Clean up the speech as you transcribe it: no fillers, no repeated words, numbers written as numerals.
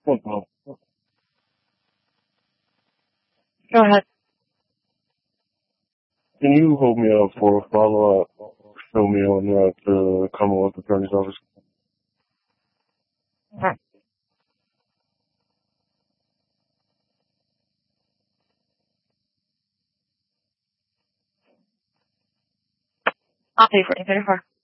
Go ahead. Can you hold me up for a follow-up? Show me on route to Commonwealth Attorney's Office. Okay. I'll pay for it. 34.